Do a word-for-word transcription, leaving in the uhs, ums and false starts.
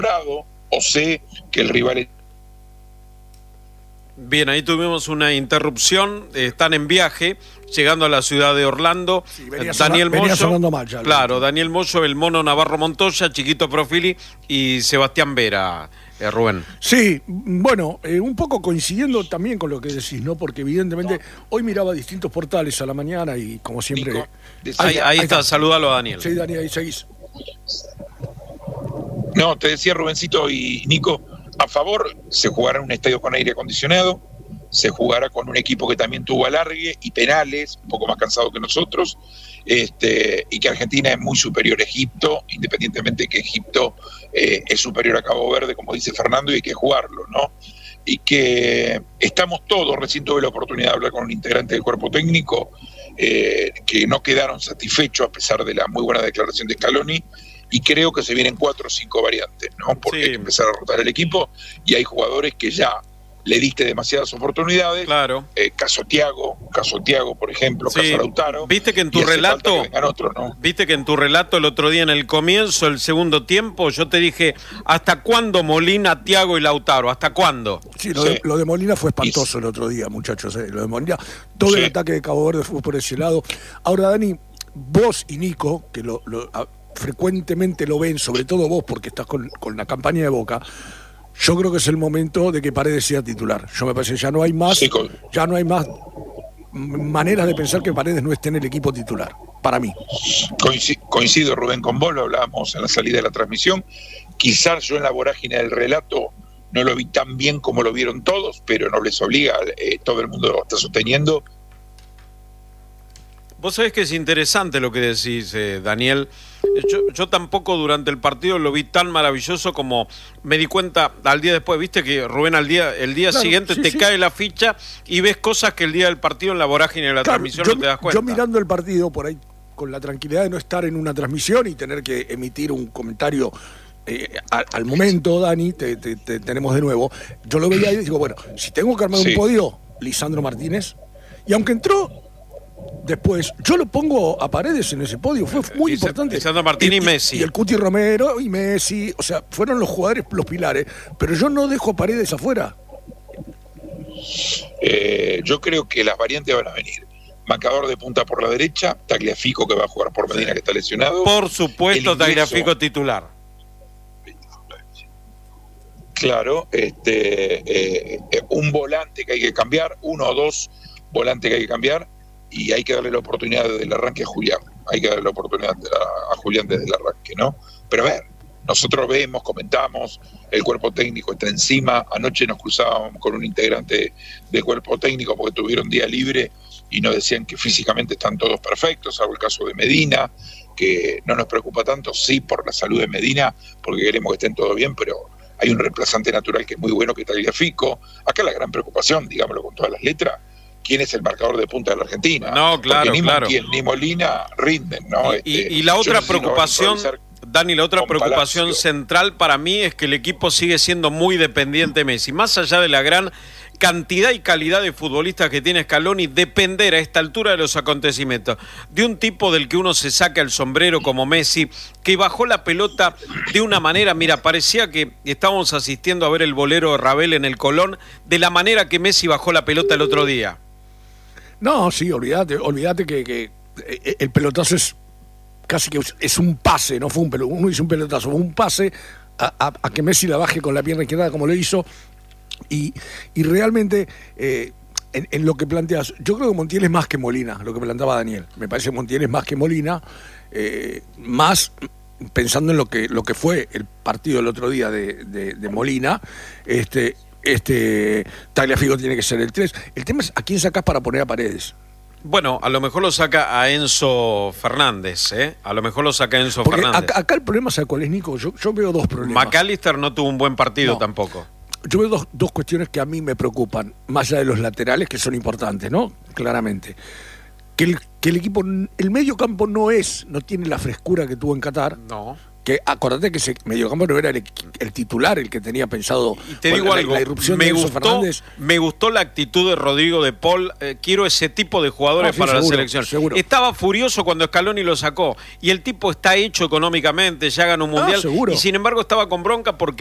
o sé que el rival es... Bien, ahí tuvimos una interrupción, están en viaje, llegando a la ciudad de Orlando. Sí, venía Daniel sonando, venía Moyo, sonando mal ya, claro, Daniel Moyo, el Mono Navarro Montoya, Chiquito Profili y Sebastián Vera, eh, Rubén. Sí, bueno, eh, un poco coincidiendo también con lo que decís, ¿no? Porque evidentemente hoy miraba distintos portales a la mañana y como siempre... Nico, Ahí, ahí, ahí está, está, salúdalo a Daniel. Sí, Daniel, ahí seguís. No, te decía Rubencito y Nico, a favor se jugará en un estadio con aire acondicionado, se jugará con un equipo que también tuvo alargue y penales, un poco más cansado que nosotros, este, y que Argentina es muy superior a Egipto, independientemente que Egipto eh, es superior a Cabo Verde, como dice Fernando, y hay que jugarlo, ¿no? Y que estamos todos, recién tuve la oportunidad de hablar con un integrante del cuerpo técnico, eh, que no quedaron satisfechos a pesar de la muy buena declaración de Scaloni, y creo que se vienen cuatro o cinco variantes, ¿no? Porque sí, hay que empezar a rotar el equipo y hay jugadores que ya le diste demasiadas oportunidades. Claro. Eh, caso Thiago, caso Thiago, por ejemplo, sí. caso Lautaro. Viste que en tu relato, que otros, ¿no? Viste que en tu relato el otro día en el comienzo, el segundo tiempo, yo te dije, ¿hasta cuándo Molina, Thiago y Lautaro? ¿Hasta cuándo? Sí, lo, sí. De, lo de Molina fue espantoso el otro día, muchachos. Eh. Lo de Molina, todo sí. El ataque de Cabo Verde fue por ese lado. Ahora, Dani, vos y Nico, que lo, lo a, frecuentemente lo ven, sobre todo vos, porque estás con, con la campaña de Boca, yo creo que es el momento de que Paredes sea titular. Yo me parece que ya no hay más, sí, con... ya no hay más maneras de pensar que Paredes no esté en el equipo titular, para mí. Coincido, coincido Rubén, con vos, lo hablábamos en la salida de la transmisión. Quizás yo en la vorágine del relato no lo vi tan bien como lo vieron todos, pero no les obliga, eh, todo el mundo lo está sosteniendo. Vos sabés que es interesante lo que decís, eh, Daniel. Yo, yo tampoco durante el partido lo vi tan maravilloso como me di cuenta al día después. Viste que, Rubén, al día el día claro, siguiente sí, te sí. cae la ficha y ves cosas que el día del partido en la vorágine de la claro, transmisión yo, no te das cuenta. Yo mirando el partido por ahí, con la tranquilidad de no estar en una transmisión y tener que emitir un comentario eh, al, al momento, Dani, te, te, te tenemos de nuevo. Yo lo veía y digo, bueno, si tengo que armar sí. un podio, Lisandro Martínez. Y aunque entró... Después, yo lo pongo a Paredes en ese podio, fue muy Dice, importante. Lisandro Martín y, y Messi. Y el Cuti Romero y Messi, o sea, fueron los jugadores, los pilares, pero yo no dejo a Paredes afuera. Eh, yo creo que las variantes van a venir. Marcador de punta por la derecha, Tagliafico que va a jugar por Medina, que está lesionado. Por supuesto, Tagliafico titular. Claro, este, eh, un volante que hay que cambiar, uno o dos volantes que hay que cambiar. Y hay que darle la oportunidad desde el arranque a Julián. Hay que darle la oportunidad a, a Julián desde el arranque, ¿no? Pero a ver, nosotros vemos, comentamos, el cuerpo técnico está encima. Anoche nos cruzábamos con un integrante del cuerpo técnico porque tuvieron día libre y nos decían que físicamente están todos perfectos, salvo el caso de Medina, que no nos preocupa tanto, sí, por la salud de Medina, porque queremos que estén todos bien, pero hay un reemplazante natural que es muy bueno, que está Tagliafico. Acá la gran preocupación, digámoslo con todas las letras, quién es el marcador de punta de la Argentina. No, claro, porque ni claro. Montiel, ni Molina rinden, ¿no? Y, este, y, y la otra preocupación, no Dani, la otra preocupación Palacio. central para mí es que el equipo sigue siendo muy dependiente de Messi. Más allá de la gran cantidad y calidad de futbolistas que tiene Scaloni, depender a esta altura de los acontecimientos de un tipo del que uno se saca el sombrero como Messi, que bajó la pelota de una manera, mira, parecía que estábamos asistiendo a ver el bolero de Ravel en el Colón, de la manera que Messi bajó la pelota el otro día. No, sí, olvídate, olvídate que, que el pelotazo es casi que es un pase, no fue un pelotazo, uno hizo un pelotazo, fue un pase a, a, a que Messi la baje con la pierna izquierda como lo hizo, y, y realmente eh, en, en lo que planteas, yo creo que Montiel es más que Molina, lo que planteaba Daniel, me parece que Montiel es más que Molina, eh, más pensando en lo que, lo que fue el partido el otro día de, de, de Molina, este... Este Tagliafico tiene que ser el tres. El tema es a quién sacás para poner a Paredes. Bueno, a lo mejor lo saca a Enzo Fernández, ¿eh? A lo mejor lo saca a Enzo Porque Fernández. Acá, acá el problema, ¿sabes cuál es, Nico? Yo, yo veo dos problemas. McAllister no tuvo un buen partido no. tampoco. Yo veo dos, dos cuestiones que a mí me preocupan, más allá de los laterales, que son importantes, ¿no? Claramente. Que el, que el equipo, el medio campo no es, no tiene la frescura que tuvo en Qatar. No. que acordate que ese mediocampo no era el, el titular el que tenía pensado. Y te digo la, algo, la irrupción me de Enzo gustó, Fernández. me gustó la actitud de Rodrigo de Paul. Eh, quiero ese tipo de jugadores Ah, sí, para seguro, la selección. seguro. Estaba furioso cuando Scaloni lo sacó y el tipo está hecho económicamente, ya ganó un mundial Ah, seguro. y sin embargo estaba con bronca porque